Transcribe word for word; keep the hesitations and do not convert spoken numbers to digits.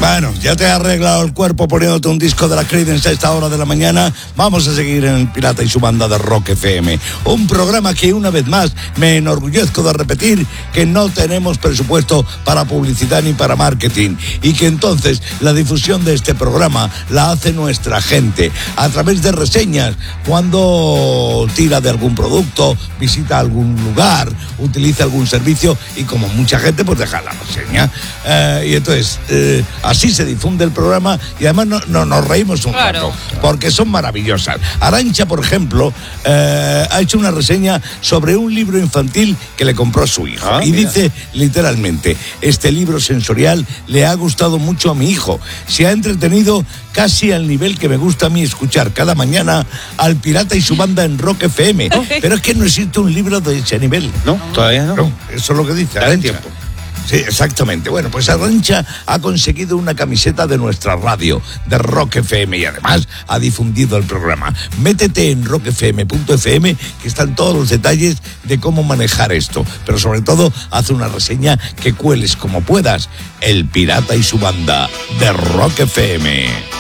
Bueno, ya te has arreglado el cuerpo poniéndote un disco de la Creedence a esta hora de la mañana. Vamos a seguir en El Pirata y su banda de Rock F M. Un programa que una vez más me enorgullezco de repetir que no tenemos presupuesto para publicidad ni para marketing. Y que entonces la difusión de este programa la hace nuestra gente a través de reseñas. Cuando tira de algún producto, visita algún lugar, utiliza algún servicio y como mucha gente pues deja la reseña. Eh, y entonces... Eh, así se difunde el programa y además no, no, nos reímos un claro. rato, porque son maravillosas. Arantxa, por ejemplo, eh, ha hecho una reseña sobre un libro infantil que le compró a su hijo. Ah, y mira. Dice literalmente, este libro sensorial le ha gustado mucho a mi hijo. Se ha entretenido casi al nivel que me gusta a mí escuchar cada mañana al Pirata y su banda en Rock F M. Okay. Pero es que no existe un libro de ese nivel. No, todavía no. no eso es lo que dice Arantxa. Sí, exactamente. Bueno, pues Arantxa ha conseguido una camiseta de nuestra radio, de Rock F M, y además ha difundido el programa. Métete en rock f m punto f m, que están todos los detalles de cómo manejar esto. Pero sobre todo, hace una reseña que cueles como puedas. El Pirata y su banda de Rock F M.